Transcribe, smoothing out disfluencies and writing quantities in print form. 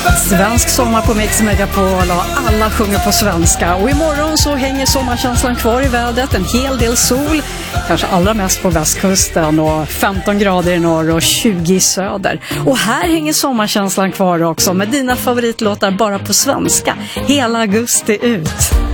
Svensk sommar på Mix Megapol och alla sjunger på svenska. Och imorgon så hänger sommarkänslan kvar i vädret. En hel del sol, kanske allra mest på västkusten, och 15 grader i norr och 20 i söder. Och här hänger sommarkänslan kvar också med dina favoritlåtar bara på svenska hela augusti ut.